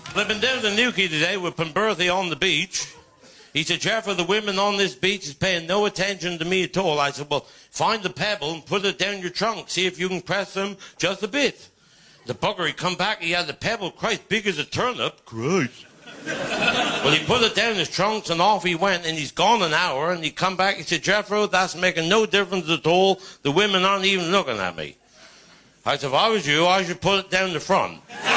I've been down to Newquay today with Pemberthy on the beach. He said, Jeffrey, the women on this beach is paying no attention to me at all. I said, well, find the pebble and put it down your trunk. See if you can press them just a bit. The bugger, he come back, he had the pebble, Christ, big as a turnip. Christ. Well, he put it down his trunks and off he went, and he's gone an hour, and he come back, he said, Jeffrey, that's making no difference at all. The women aren't even looking at me. I said, if I was you, I should put it down the front.